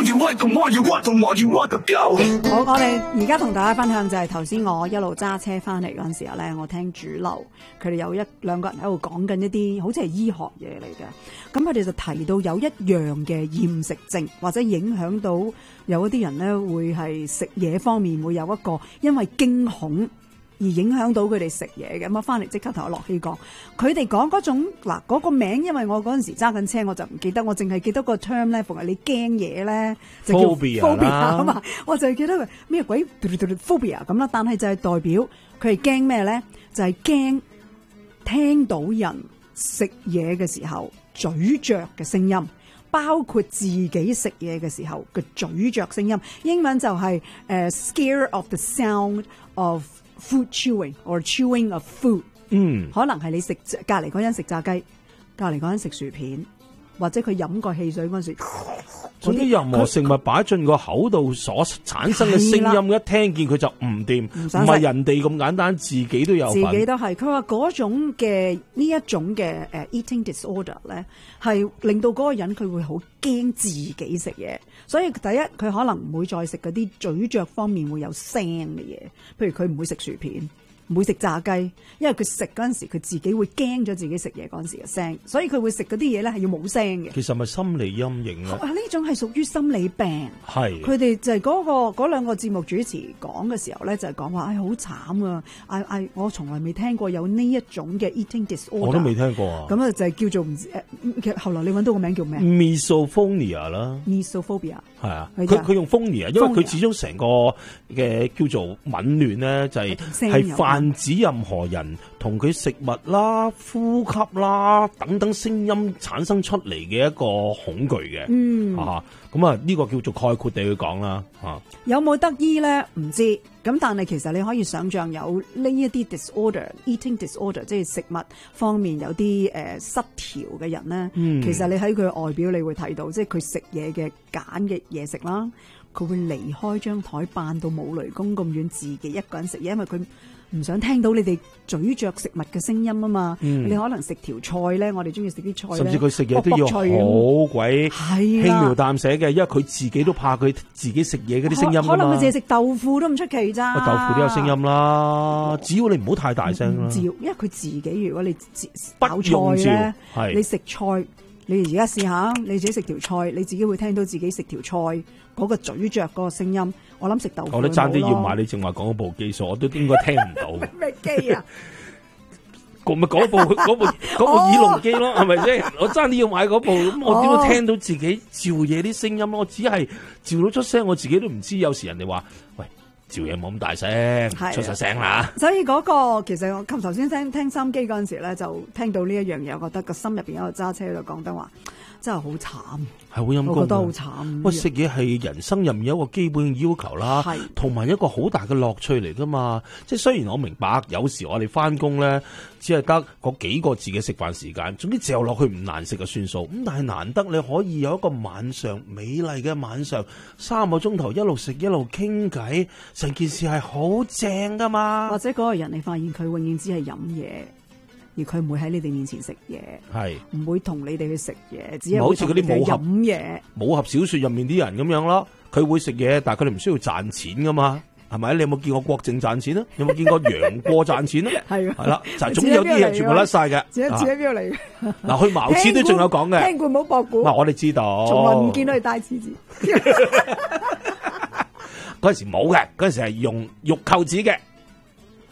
我哋而家同大家分享就係頭先我一路揸車翻嚟嗰陣時候咧，我聽主流佢哋有一兩個人喺度講緊一啲好似係醫學嘢嚟嘅，咁佢哋就提到有一樣嘅厭食症，或者影響到有一啲人咧會係食嘢方面會有一個因為驚恐而影響到佢哋食嘢嘅。咁啊翻嚟即刻同我樂希講，佢哋講嗰種嗱嗰個名，因為我嗰陣時揸緊車我就唔記得，我淨係記得個 term 咧，逢係你驚嘢咧就叫 phobia 啊嘛，我就係記得佢咩鬼 phobia 咁啦，但係就係代表佢係驚咩咧？就係驚聽到人食嘢嘅時候咀嚼嘅聲音，包括自己食嘢嘅時候嘅咀嚼聲音。英文就係scare of the sound of food chewing or chewing of food。可能係你食隔離嗰人食炸雞，隔離嗰人食薯片，或者佢飲個汽水嗰陣時， 總之任何食物擺進個口度所產生嘅聲音，一聽見佢就唔掂，唔係人哋咁簡單，自己都有份。 自己都係。佢話嗰種嘅呢一種嘅eating disorder 咧，係令到嗰個人佢會好驚自己食嘢，所以第一佢可能唔會再食嗰啲咀嚼方面會有聲嘅嘢，譬如佢唔會食薯片，唔會食炸雞，因為佢食嗰陣時佢自己會驚咗自己食嘢嗰陣時嘅聲，所以佢會食嗰啲嘢咧係要冇聲嘅。 其實咪心理陰影啊？ 呢種係屬於心理病。係佢哋就係嗰兩個節目主持講嘅時候咧，就係講話好慘啊！我從來未聽過有呢一種嘅 eating disorder， 我都未聽過啊。 咁啊就係叫做唔知後來你揾到個名叫咩 ？Misophonia 啦 ，Misophobia 係啊。佢用 phonia，因為佢始終成個嘅叫做紊亂咧，就係泛指任何人同佢食物啦、呼吸啦等等聲音產生出嚟嘅一個恐懼嘅。咁啊呢個叫做概括地去講啦。 有冇得醫咧？唔知。咁但係其實你可以想象有呢一啲 disorder、eating disorder， 即係食物方面有啲失調嘅人咧。其實你喺佢外表你會睇到，即係佢食嘢嘅揀嘅嘢食啦，佢會離開張台扮到冇雷公咁遠，自己一個人食嘢，因為佢唔想聽到你哋咀嚼食物嘅聲音啊嘛。你可能食條菜咧，我哋中意食啲菜，甚至佢食嘢都要好鬼輕描淡寫嘅，因為佢自己都怕佢自己食嘢嗰啲聲音。可能佢淨係食豆腐都唔出奇咋。豆腐都有聲音啦，只要你唔好太大聲啦。因為佢自己，如果你炒菜咧，你食菜，你而家試下，你自己食條菜，你自己會聽到自己食條菜嗰個咀嚼嗰個聲音。我諗食豆腐， 我都爭啲要買你正話講嗰部機數，我都應該聽唔到。 咩機啊？ 咪嗰部耳聾機咯，係咪先？我爭啲要買嗰部，咁我點會聽到自己嚼嘢啲聲音咯？我只係嚼到出聲，我自己都唔知。有時人哋話，喂，嚼嘢冇咁大聲，出晒聲啦。所以嗰個其實我頭先聽收音機嗰陣時咧，就聽到呢一樣嘢，我覺得個心入邊有個揸車喺度講得話，真係好慘，係好陰功，我覺得好慘。 喂，食嘢係人生入面有一個基本要求啦，同埋一個好大嘅樂趣嚟噶嘛。即係雖然我明白，有時我哋翻工咧，只係得嗰幾個字嘅食飯時間，總之嚼落去唔難食就算數。咁但係難得你可以有一個晚上美麗嘅晚上，3個鐘頭一路食一路傾偈，成件事係好正噶嘛。或者嗰個人你發現佢永遠只係飲嘢，而佢唔會喺你哋面前食嘢，係唔會同你哋去食嘢，只係好似嗰啲武俠嘢、武俠小說入面啲人咁樣咯。佢會食嘢，但係佢哋唔需要賺錢噶嘛，係咪？你有冇見過郭靖賺錢啊？有冇見過楊過賺錢啊？係啦，就係總之有啲嘢全部甩晒嘅。自己喺邊度嚟？嗱，去茅廁都仲有講嘅。聽過冇博古？嗱，我哋知道。從來唔見到佢帶廁紙。嗰陣時冇嘅，嗰陣時係用玉扣子嘅。